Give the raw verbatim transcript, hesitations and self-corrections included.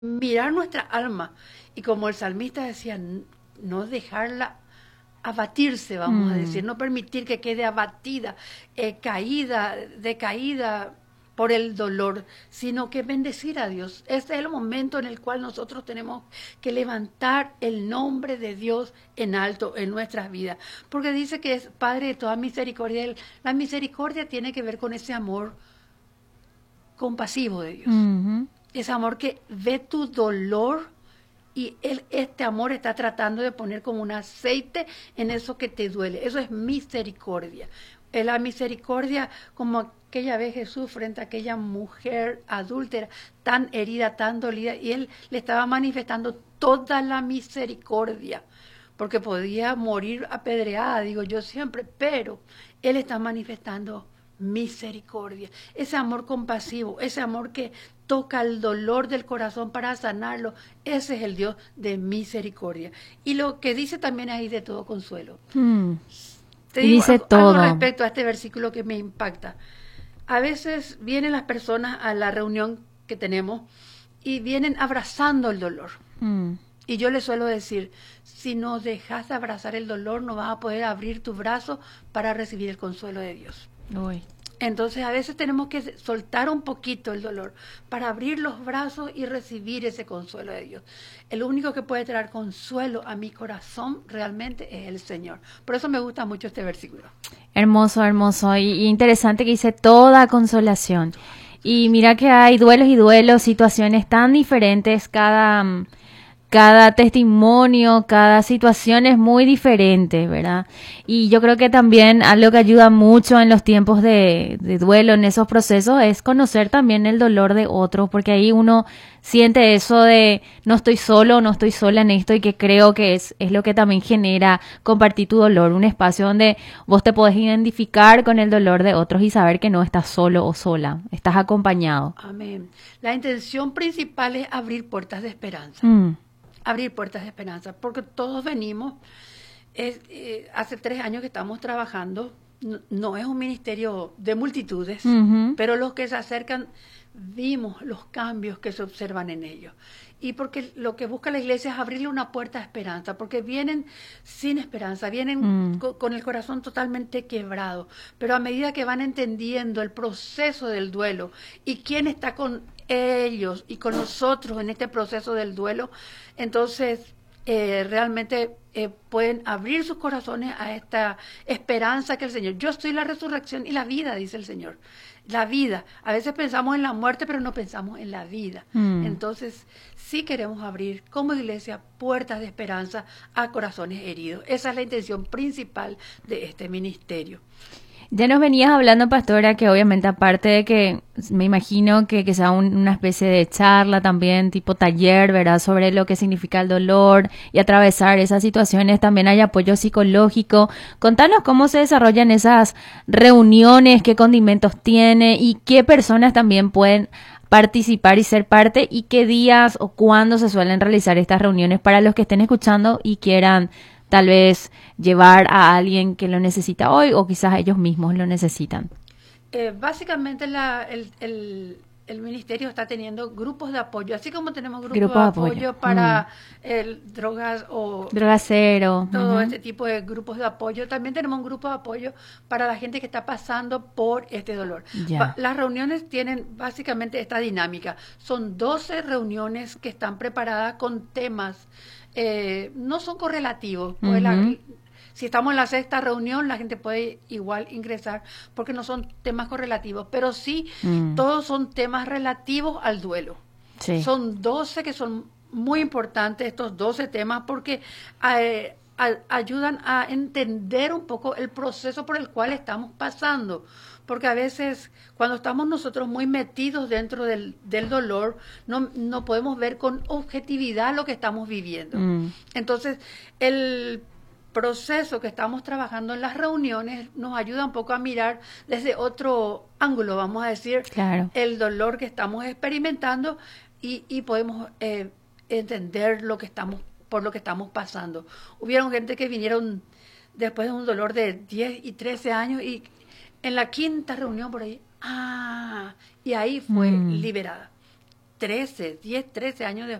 mirar nuestra alma y como el salmista decía, no dejarla abatirse, vamos mm. a decir, no permitir que quede abatida, eh, caída, decaída por el dolor, sino que bendecir a Dios. Este es el momento en el cual nosotros tenemos que levantar el nombre de Dios en alto en nuestras vidas, porque dice que es Padre de toda misericordia. La misericordia tiene que ver con ese amor compasivo de Dios, mm-hmm. ese amor que ve tu dolor y él, este amor está tratando de poner como un aceite en eso que te duele. Eso es misericordia. La misericordia, como aquella vez Jesús frente a aquella mujer adúltera, tan herida, tan dolida, y él le estaba manifestando toda la misericordia, porque podía morir apedreada, digo yo siempre, pero él está manifestando misericordia, ese amor compasivo, ese amor que toca el dolor del corazón para sanarlo. Ese es el Dios de misericordia. Y lo que dice también ahí de todo consuelo. Hmm. Te digo dice algo, todo. algo respecto a este versículo que me impacta. A veces vienen las personas a la reunión que tenemos y vienen abrazando el dolor. Hmm. Y yo les suelo decir, si no dejas de abrazar el dolor, no vas a poder abrir tu brazo para recibir el consuelo de Dios. Uy. Entonces a veces tenemos que soltar un poquito el dolor para abrir los brazos y recibir ese consuelo de Dios. El único que puede traer consuelo a mi corazón realmente es el Señor. Por eso me gusta mucho este versículo. Hermoso, hermoso y interesante que dice toda consolación. Y mira que hay duelos y duelos, situaciones tan diferentes, cada... Cada testimonio, cada situación es muy diferente, ¿verdad? Y yo creo que también algo que ayuda mucho en los tiempos de, de duelo, en esos procesos, es conocer también el dolor de otros, porque ahí uno siente eso de no estoy solo, no estoy sola en esto, y que creo que es, es lo que también genera compartir tu dolor, un espacio donde vos te podés identificar con el dolor de otros y saber que no estás solo o sola, estás acompañado. Amén. La intención principal es abrir puertas de esperanza. Mm. Abrir puertas de esperanza, porque todos venimos, es, eh, hace tres años que estamos trabajando, no, no es un ministerio de multitudes, uh-huh. pero los que se acercan vimos los cambios que se observan en ellos. Y porque lo que busca la iglesia es abrirle una puerta de esperanza, porque vienen sin esperanza, vienen mm. co- con el corazón totalmente quebrado, pero a medida que van entendiendo el proceso del duelo y quién está con ellos y con nosotros en este proceso del duelo, entonces eh, realmente eh, pueden abrir sus corazones a esta esperanza que el Señor, yo soy la resurrección y la vida, dice el Señor. La vida, a veces pensamos en la muerte, pero no pensamos en la vida. Mm. Entonces, sí queremos abrir como iglesia puertas de esperanza a corazones heridos. Esa es la intención principal de este ministerio. Ya nos venías hablando, pastora, que obviamente aparte de que me imagino que, que sea un, una especie de charla también, tipo taller, ¿verdad? Sobre lo que significa el dolor y atravesar esas situaciones, también hay apoyo psicológico. Contanos cómo se desarrollan esas reuniones, qué condimentos tiene y qué personas también pueden participar y ser parte, y qué días o cuándo se suelen realizar estas reuniones para los que estén escuchando y quieran tal vez llevar a alguien que lo necesita hoy o quizás ellos mismos lo necesitan. Eh, básicamente la, el, el, el ministerio está teniendo grupos de apoyo, así como tenemos grupos Grupo de apoyo, apoyo para mm. el, drogas o drogas cero, todo uh-huh. este tipo de grupos de apoyo. También tenemos un grupo de apoyo para la gente que está pasando por este dolor. Yeah. Las reuniones tienen básicamente esta dinámica. Son doce reuniones que están preparadas con temas Eh, no son correlativos, pues uh-huh. la, si estamos en la sexta reunión la gente puede igual ingresar porque no son temas correlativos, pero sí uh-huh. todos son temas relativos al duelo. Sí. Son doce que son muy importantes, estos doce temas, porque eh, a, ayudan a entender un poco el proceso por el cual estamos pasando. Porque a veces cuando estamos nosotros muy metidos dentro del, del dolor, no, no podemos ver con objetividad lo que estamos viviendo. Mm. Entonces, el proceso que estamos trabajando en las reuniones nos ayuda un poco a mirar desde otro ángulo, vamos a decir, claro. el dolor que estamos experimentando y, y podemos eh, entender lo que estamos, por lo que estamos pasando. Hubieron gente que vinieron después de un dolor de diez y trece años y en la quinta reunión por ahí, ah, y ahí fue mm. liberada. trece, diez, trece años